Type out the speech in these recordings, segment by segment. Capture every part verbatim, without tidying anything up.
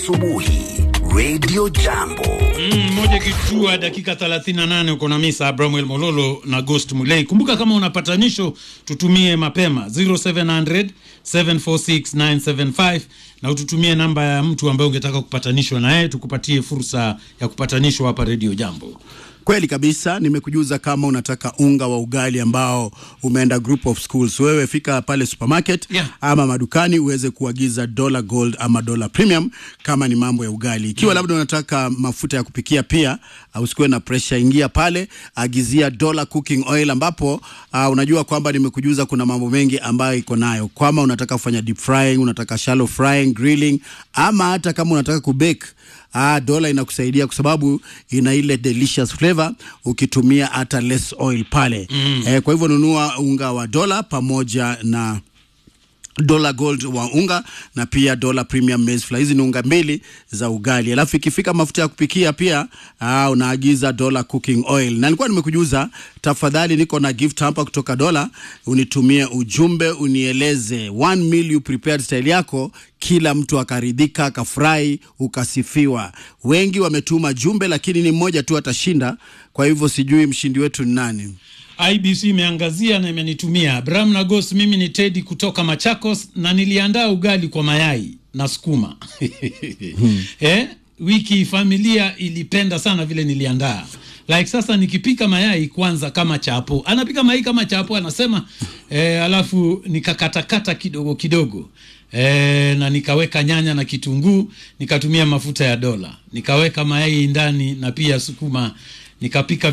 asubuhi Radio Jambo. Mm, moja kitua dakika thelathini na nane uko na Misa Abramwel Mololo na Ghost Mulei. Kumbuka kama unapatanisho tutumie mapema zero seven zero zero seven four six nine seven five na ututumie namba ya mtu ambaye ungetaka kupatanishwa naye tukupatie fursa ya kupatanishwa hapa Radio Jambo. Kweli kabisa, nimekujuza kama unataka unga wa ugali ambao umeenda group of schools. Wewe fika pale supermarket yeah. ama madukani uweze kuagiza Dollar Gold ama Dollar Premium kama ni mambo ya ugali. Ikiwa yeah. labda unataka mafuta ya kupikia pia, usikuwe na pressure, ingia pale agizia Dollar Cooking Oil ambapo uh, unajua kwamba nimekujuza kuna mambo mengi ambayo iko nayo. Kama unataka kufanya deep frying, unataka shallow frying, grilling ama hata kama unataka kubake, Ah, Dollar inakusaidia kwa sababu ina ile delicious flavor ukitumia hata less oil pale. Mm. Eh, kwa hivyo nunua unga wa Dollar pamoja na Dollar Gold wa unga na pia Dollar Premium Maize Flour. Hizi ni unga mbili za ugali. Alafu ikifika mafuta ya kupikia pia ah, unaagiza Dollar Cooking Oil. Na nilikuwa nimekujuza, tafadhali niko na gift hapa kutoka Dollar, unitumie ujumbe unieleze one meal you prepared style yako, kila mtu akaridhika, akafurahi, ukasifiwa. Wengi wametuma jumbe lakini ni mmoja tu atashinda. Kwa hivyo sijui mshindi wetu ni nani. I B C imeangazia na imenitumia. Abraham na Ghost, mimi ni Teddy kutoka Machakos na niliandaa ugali kwa mayai na sukuma. hmm. Eh, wiki familia ilipenda sana vile niliandaa. Like sasa nikipika mayai kwanza kama chapo. Anapika mayai kama chapo anasema eh, alafu nikakatakata kidogo kidogo. E, na nikaweka nyanya na kitunguu, nikatumia mafuta ya Dollar, nikaweka mayai ndani na pia sukuma, nikapika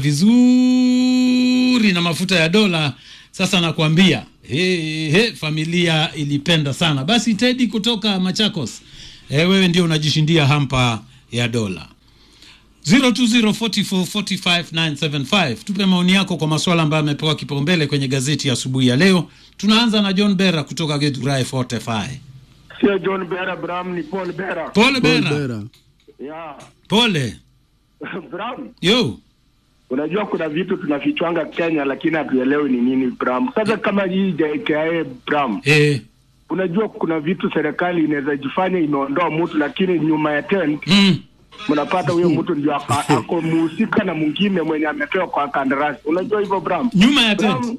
vizuri na mafuta ya Dollar. Sasa nakwambia he, he, familia ilipenda sana. Basi Teddy kutoka Machakos, e, wewe ndio unajishindia hampa ya Dollar. zero two zero four four four five nine seven five. Tupe maoni yako kwa masuala ambayo yamepewa kipaumbele kwenye gazeti ya asubuhi ya leo. Tunaanza na John Bera kutoka Githurai forty-five. Sio John Bera, Bram, ni Paul Bera. Paul Bera. Paul Bera. Yeah. Pole. Bram. Yo. Unajua kuna vitu tunafichwanga Kenya lakini hatuelewi ni nini, Bram. Sasa kama hii J K I, Bram. Eh. Unajua kuna vitu serikali inaweza jifanya imeondoa mtu lakini nyuma ya tent mm. mnapata huyo mtu ndio ako muhusika na mwingine mwenye amepewa kwa kandarasi. Unajua hivyo, Bram? Nyuma ya tent.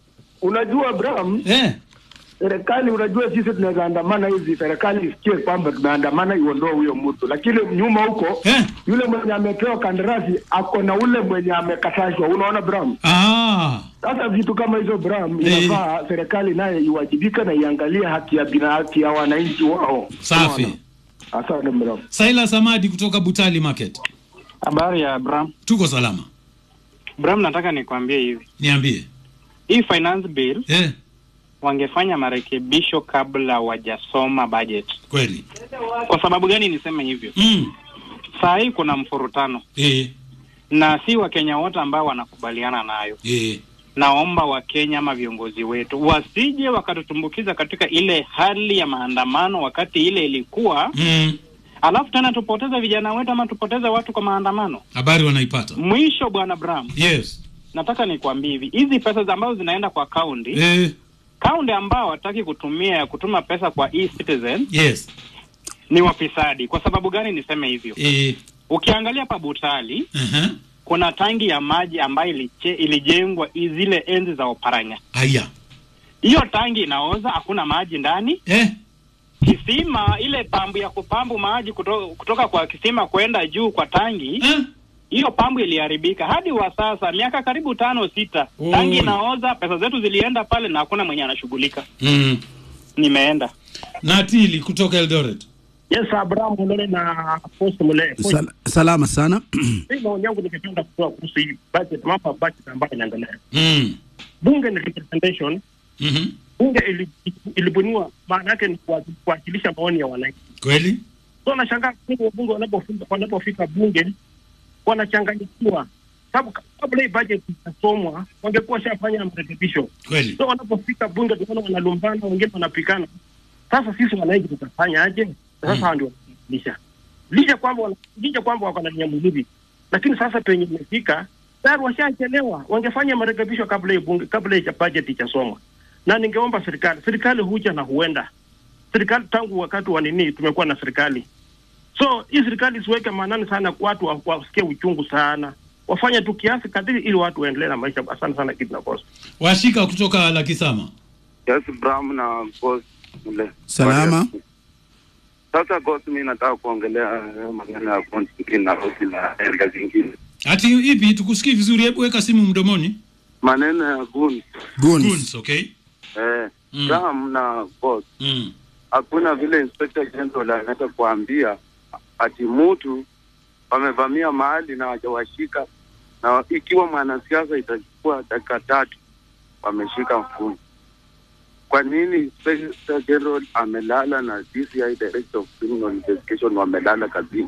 Unajua, Bram? Eh. Serikali, unajua sisi tunaweza andamana hizi, serikali isikie kwamba tunaandamana iondoe huyo mtu, lakini nyuma huko eh, yule mwenye amepewa kandarasi ako na ule mwenye amekatashwa. Unaona, Bram? Ah. Sasa vitu kama hizo, Bram, inafaa eh, serikali naye iwajibika na iangalie haki ya bina haki ya wananchi wao. Safi. Asante, Bram. Saila Samadi kutoka Butali Market. Habari ya Bram? Tuko salama. Bram, nataka nikwambie hivi. Niambie. Hii finance bill eh, wangefanya marekebisho kabla wajasoma budget. Kweli. Kwa sababu gani niseme hivyo? Mm. Saa hii kuna mfurutano. Eh. Na si wa Kenya wote ambao wanakubaliana nayo. Eh. Naomba wa Kenya ama viongozi wetu wasije wakatutumbukiza katika ile hali ya maandamano wakati ile ilikuwa. Mm. Alafu tena tupoteza vijana wetu ama tupoteza watu kwa maandamano. Habari wanaipata. Mwisho, bwana Bram. Yes. Nataka nikwambie hivi, hizi pesa ambazo zinaenda kwa county, eh, county ambao wataki kutumia kutuma pesa kwa e-citizen, yes, ni wafisadi. Kwa sababu gani niseme hivyo? Eh. Ukiangalia pa Butali, uh-huh, kuna tangi ya maji ambayo iliche, ilijengwa zile enzi za Oparanya. Aya. Hiyo tangi inaoza, hakuna maji ndani. Eh. Kisima, ile pambu ya kupambu maji kutoka, kutoka kwa kisima kwenda juu kwa tangi, eh, hiyo pambu iliharibika. Hadi wa sasa miaka karibu tano sita, oh, tangi inaoza, pesa zetu zilienda pale na hakuna mwenye anashughulika. Mm. Nimeenda. Natili kutoka Eldoret. Yes, Abraham Mulole na Post Mulole. Sal- salama sana. Mimi maoni yangu ningependa kutoa kuhusu hii budget, mambo budget ambayo inaendelea. Mm. Bunge ni representation. Mhm. Bunge ili, ilibuniwa maana yake ni kuwakilisha maoni ya wananchi. Kweli? So nashangaa kwa bunge wanapofika wanapofika bunge wanachanganyikiwa. Sababu kabla hii budget itasomwa wangekuwa shafanya marekebisho. Kweli. So wanapofika bunge tunaona wanalumbana, wengine wanapikana. Sasa sisi wananchi tutafanya aje? Sasa mm. ndio lisha. Lisha kwamba lisha kwamba wako na nia mzuri. Lakini sasa penye imefika, tayari washachelewa. Wangefanya marekebisho kabla ya bunge, kabla ya budget itasomwa. Na ningeomba serikali, serikali huja na huenda. Serikali tangu wakati wa nini tumekuwa na serikali. So hii serikali isiweke maanani sana watu wasikie uchungu sana. Wafanye tu kiasi kadiri ili watu waendelee na maisha. Asante sana kitu na boss. Washika kutoka Lakisama. Yes, Bram na boss mle. Salama. Sasa boss, mimi nataka kuongelea maneno ya konti na hosi na erga zingine. Ati ipi tukusikii vizuri, hebu weka simu mdomoni. Maneno ya guns. Guns. Guns, okay? Eh, mm. Bram na boss. Mm. Hakuna vile Inspector General anataka kuambia ati mtu wamevamia mahali na hawajawashika, na ikiwa mwanasiasa itachukua dakika tatu wameshika mfuni. Kwa nini Inspector General amelala na D C I Director of Criminal Investigation wamelala kazini?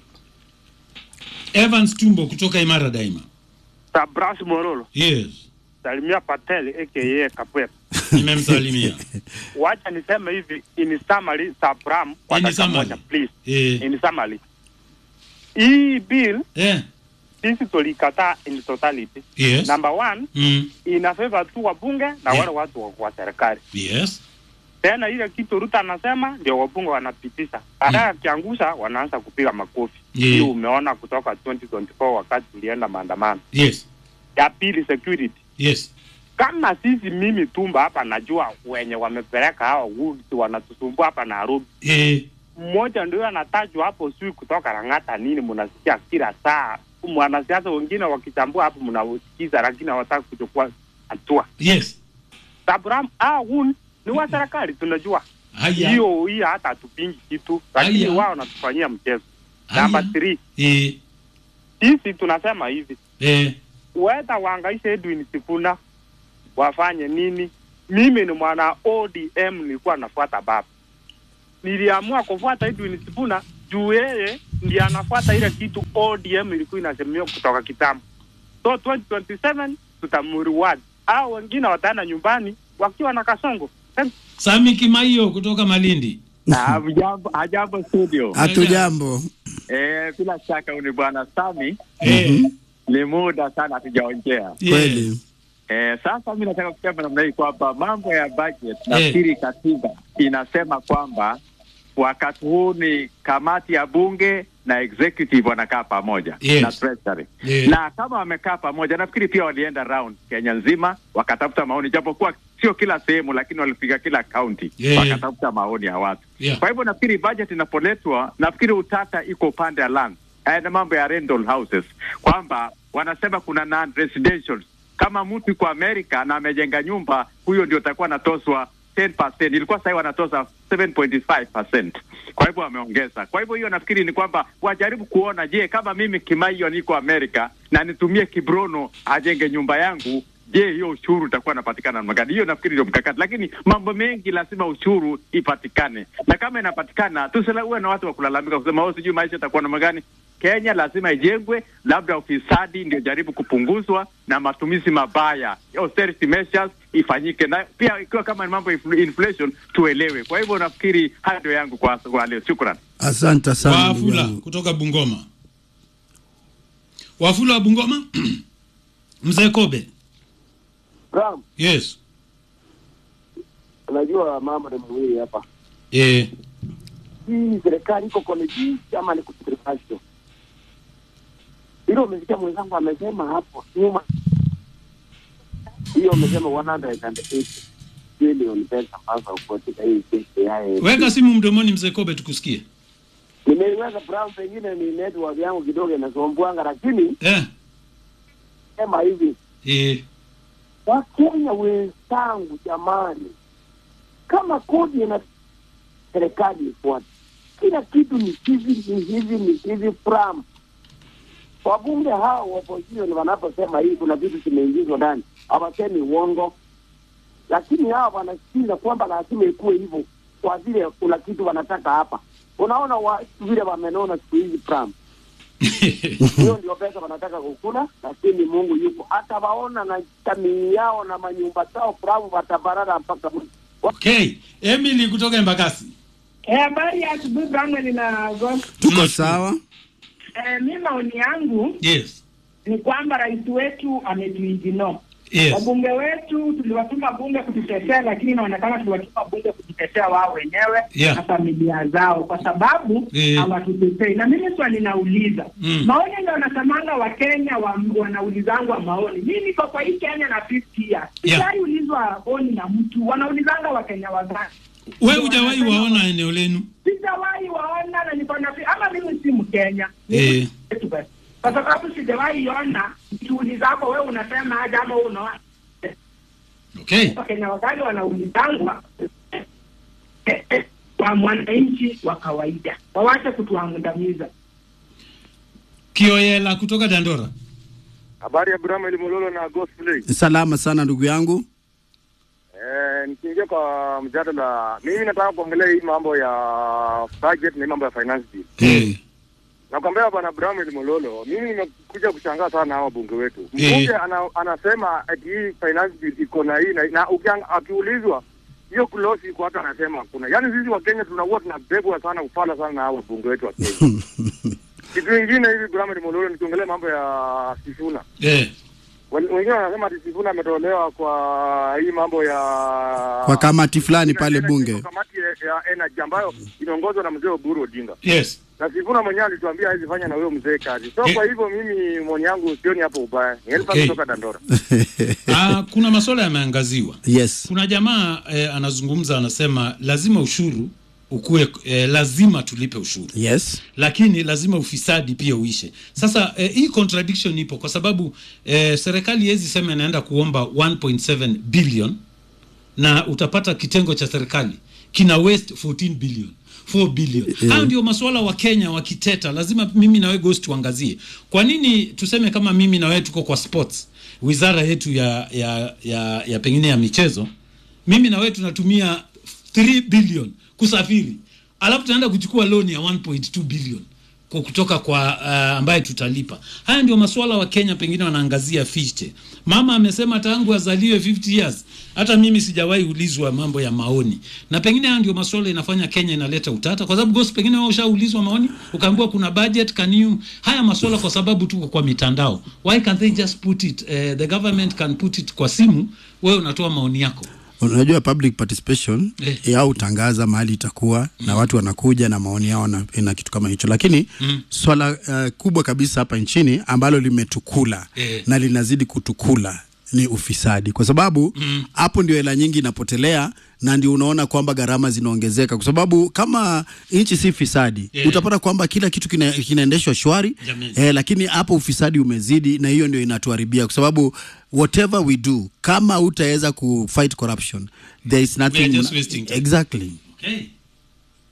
Evans Tumbo kutoka Imara Daima. Sabras Morolo. Yes. Salimia Patel aka Kapwep. Nimemsalimia. Wacha niseme hivi in summary Sabram kwa dakika moja please. Eh. In summary. Hii bill eh sisi tulikataa in totality. Yes. Number one, mm. ina favor tu wabunge na yeah. wale watu wa, wa serikali. Yes. Tena ile kitu Ruta anasema ndio wabunge wanapitisha. Baada mm. kiangusha wanaanza kupiga makofi. Yeah. Hii umeona kutoka twenty twenty-four wakati tulienda maandamano. Yes. Ya pili security. Yes. Kama sisi mimi Tumba hapa najua wenye wamepeleka hawa wolves wanatusumbua hapa Nairobi. Eh. Mmoja ndio anatajwa hapo sui kutoka Rangata nini mnasikia kila saa. Mwanasiasa wengine wakichambua hapo mnawasikiza lakini hawataka kuchukua hatua. Yes. Sabram ah un ni wa serikali tunajua. Hiyo hii hata tupingi kitu lakini wao wanatufanyia mchezo. Number three. Eh. Sisi tunasema hivi. Eh. Weta waangaishe Edwin Sifuna wafanye nini? Mimi ni mwana O D M nilikuwa nafuata baba. Niliamua kufuata Edwin Sifuna juu yeye ndiye anafuata ile kitu O D M ilikuwa inasemea kutoka kitambo. So twenty twenty-seven tutamreward. Hao wengine wataenda nyumbani wakiwa na kasongo. Sami Kimaiyo kutoka Malindi. Na jambo ajambo studio. Hatujambo. Eh, bila shaka uni bwana Sami. Eh. Mm-hmm. Ni muda sana hatujaongea. Kweli. Yes. Eh, sasa mimi nataka kusema namna hii kwamba mambo ya budget nafikiri yeah. katiba inasema kwamba wakati huu ni kamati ya bunge na executive wanakaa pamoja yes. na treasury. Yeah. Na kama wamekaa pamoja nafikiri pia walienda round Kenya nzima wakatafuta maoni, japo kwa sio kila sehemu lakini walipiga kila county yeah. wakatafuta maoni ya watu. Yeah. Kwa hivyo nafikiri budget inapoletwa nafikiri utata iko upande ya land. Na mambo ya rental houses kwamba wanasema kuna non residential. Kama mtu kwa Amerika na amejenga nyumba, huyo ndio atakuwa anatozwa ten percent. Ilikuwa sasa wanatoza seven point five percent. Kwa hivyo wameongeza. Kwa hivyo hiyo nafikiri ni kwamba wajaribu kuona, je, kama mimi Kimaiyo niko Amerika na nitumie Kibrono ajenge nyumba yangu, je, hiyo ushuru utakuwa unapatikana namna gani? Hiyo nafikiri ndio mkakati, lakini mambo mengi lazima ushuru ipatikane. Na kama inapatikana, tusilawe na watu wa kulalamika kusema wao sijui maisha itakuwa namna gani. Kenya lazima ijengwe, labda ufisadi ndio jaribu kupunguzwa na matumizi mabaya. Austerity measures ifanyike, na pia ikiwa kama ni mambo inflation tuelewe. Kwa hivyo nafikiri hayo ndio yangu kwa kwa leo. Shukrani. Asante sana. Wafula kutoka Bungoma. Wafula wa Bungoma. Mzee Kobe. Ram. Yes. Unajua mama ni mwili hapa. Eh. Hii serikali iko college kama ni kutripasho. Hilo umesikia mwenzangu amesema hapo nyuma. Hiyo amesema one hundred eighty billion pesa pasa ukotika hii kesi yae. Weka simu mdomoni Mzee Kobe tukusikie. Nimeiweka Brown pengine ni network yangu kidogo inasombuanga lakini eh sema hivi. Eh. Wakenya wenzangu jamani. Kama kodi na serikali ifuate. Kila kitu ni hivi ni hivi ni hivi from wabunge hao opposition wanaposema hii kuna vitu kimeingizwa ndani hawasemi uongo, lakini hao wanasikiza kwamba lazima ikuwe hivyo kwa vile kuna kitu wanataka hapa. Unaona wa, vile wamenona siku hizi pram hiyo ndio pesa wanataka kukula, lakini Mungu yuko hata waona na jamii yao na manyumba zao pram watabarara mpaka mwisho. Okay, Emily kutoka Embakasi. Eh, habari ya asubuhi Bramwell na Ghost. Tuko sawa. Eh, mimi maoni yangu yes. ni kwamba rais wetu ametuigino. Yes. Wabunge wetu tuliwatuma bunge kutitetea, lakini inaonekana tuliwatuma bunge kujitetea wao wenyewe Yeah. na familia zao, kwa sababu hawatutetei. Na mimi swali nauliza, Mm. maoni ndio wanasemanga wa Kenya wa, wanaulizangwa maoni. Mimi niko kwa hii Kenya na fifty years. Yeah. Sijai ulizwa maoni na mtu. Wanaulizanga wa Kenya wa gani? Wewe hujawahi waona eneo lenu? Sijawahi waona na niko na ama mimi si Mkenya. Eh. Kwa sababu sijawahi ona shughuli zako wewe unasema aje ama unaona. Okay. Wakenya wakali wanaulizangwa kwa mwananchi wa kawaida. Wawache kutuangamiza. Kioyela kutoka Dandora. Habari ya Brahma Limololo na Gospel. Salama sana ndugu yangu. Eh, nikiingia kwa mjadala, mimi nataka kuongelea hii mambo ya budget na mambo ya finance bill. Eh. Nakwambia bwana Brahma Limololo, mimi nimekuja kushangaa sana hao bunge wetu. Mbunge ana, anasema ati hii finance bill iko na hii na, na ukianga akiulizwa hiyo close iko hata anasema kuna. Yaani sisi wa Kenya tunaua tunabebwa sana ufala sana na hao bunge wetu wa Kenya. Kitu kingine hivi Brahma Limololo, nikiongelea mambo ya Sifuna. Eh. Wengine wanasema ati Sifuna ametolewa kwa hii mambo ya Kwa kamati fulani pale bunge. Kamati ya energy ambayo inaongozwa na mzee Oburu Odinga. Yes. Na Sifuna mwenyewe alituambia hawezi fanya na huyo mzee kazi. So Eh. kwa hivyo mimi mwoni yangu sioni hapo ubaya. Nielfa Okay. kutoka Dandora. Ah, kuna masuala yameangaziwa. Yes. Kuna jamaa eh, anazungumza anasema lazima ushuru ukue, eh, lazima tulipe ushuru. Yes. Lakini lazima ufisadi pia uishe. Sasa eh, hii contradiction ipo kwa sababu eh, serikali hezi sema inaenda kuomba one point seven billion na utapata kitengo cha serikali kina waste fourteen billion, four billion. Yeah. Hayo ndio masuala wa Kenya wakiteta. Lazima mimi na wewe Ghost tuangazie. Kwa nini tuseme kama mimi na wewe tuko kwa sports, wizara yetu ya ya ya, ya pengine ya michezo, mimi na wewe tunatumia three billion kusafiri, alafu tunaenda kuchukua loan ya one point two billion kwa kutoka kwa uh, ambaye tutalipa. Haya ndio masuala wa Kenya pengine wanaangazia fiche. Mama amesema tangu azaliwe fifty years hata mimi sijawahi ulizwa mambo ya maoni. Na pengine haya ndio masuala inafanya Kenya inaleta utata, kwa sababu Ghost pengine wewe ushaulizwa maoni ukaambiwa kuna budget, can you haya masuala kwa sababu tuko kwa mitandao. Why can't they just put it uh, the government can put it kwa simu, wewe unatoa maoni yako. Unajua public participation Eh. ya utangaza mahali itakuwa mm. na watu wanakuja na maoni yao na, na kitu kama hicho, lakini mm. swala uh, kubwa kabisa hapa nchini ambalo limetukula Eh. na linazidi kutukula ni ufisadi, kwa sababu hapo mm. ndio hela nyingi inapotelea na ndio unaona kwamba gharama zinaongezeka, kwa sababu kama nchi si fisadi Yeah. utapata kwamba kila kitu kina, kinaendeshwa shwari eh, lakini hapo ufisadi umezidi na hiyo ndio inatuharibia, kwa sababu whatever we do kama utaweza ku fight corruption there is nothing We are just wasting time. exactly. Okay.